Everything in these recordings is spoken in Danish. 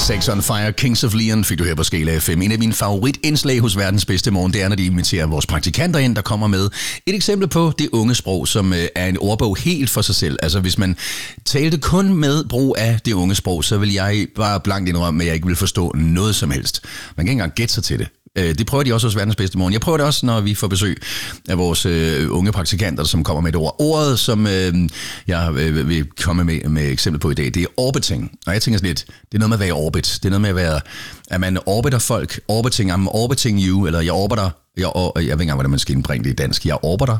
Sex on Fire, Kings of Leon fik du her på Skala FM. En af mine favoritindslag hos Verdens Bedste Morgen, det er, når de inviterer vores praktikanter ind, der kommer med et eksempel på det unge sprog, som er en ordbog helt for sig selv. Altså, hvis man talte kun med brug af det unge sprog, så vil jeg bare blankt indrømme, at jeg ikke vil forstå noget som helst. Man kan ikke engang gætte sig til det. Det prøver de også hos Verdens Bedste Morgen. Jeg prøver det også, når vi får besøg af vores unge praktikanter, som kommer med et ord. Ordet, som jeg vil komme med eksempel på i dag, det er orbiting. Og jeg tænker sådan lidt, det er noget med at være i orbit. Det er noget med at være, at man orbiter folk. Orbiting, I'm orbiting you, eller jeg orbiter. Jeg ved ikke engang, hvordan man skal indbringe det i dansk. Jeg orbiter.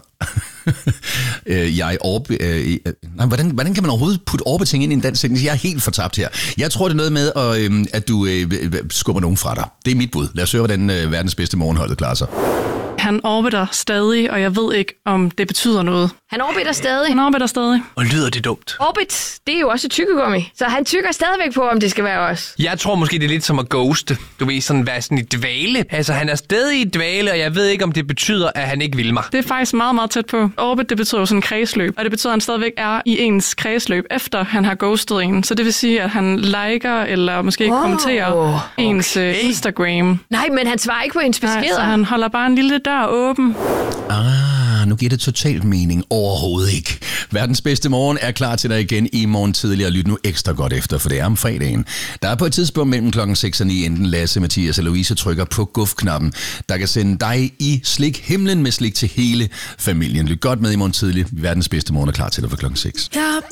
Hvordan kan man overhovedet putte orbiting ind i en dansk sætning? Jeg er helt fortabt her. Jeg tror, det er noget med, at du skubber nogen fra dig. Det er mit bud. Lad os høre, hvordan Verdens Bedste Morgenholdet klarer sig. Han orbiter stadig, og jeg ved ikke, om det betyder noget. Han orbiter stadig. Han orbiter stadig. Og lyder det dumt? Orbit, det er jo også et tykkegummi. Så han tykker stadigvæk på, om det skal være os. Jeg tror måske, det er lidt som at ghoste. Du ved, sådan være sådan i dvale. Altså, han er stadig i dvale, og jeg ved ikke, om det betyder, at han ikke vil mig. Det er faktisk meget, meget tæt på. Orbit, det betyder jo sådan en kredsløb. Og det betyder, at han stadigvæk er i ens kredsløb, efter han har ghostet en. Så det vil sige, at han liker eller måske kommenterer ens Instagram. Nej, men han svarer ikke på ens beskeder. Nej, så han holder bare en lille dør åben. Nu giver det totalt mening. Overhovedet ikke. Verdens Bedste Morgen er klar til dig igen i morgen tidlig, og lyt nu ekstra godt efter, for det er om fredagen. Der er på et tidspunkt mellem klokken 6 og 9, enten Lasse, Mathias og Louise trykker på guf-knappen, der kan sende dig i slik himlen med slik til hele familien. Lyt godt med i morgen tidlig. Verdens Bedste Morgen er klar til dig for klokken 6.